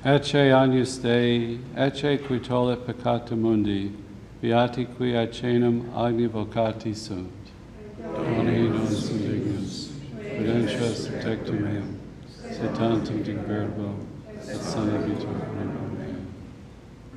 Ecce agnus Dei, ecce qui tollit peccata mundi, beati qui acenum agni vocati sunt. Doni nos indignus, prudentias tectum meum, se tantum dic verbo, et sanabitur.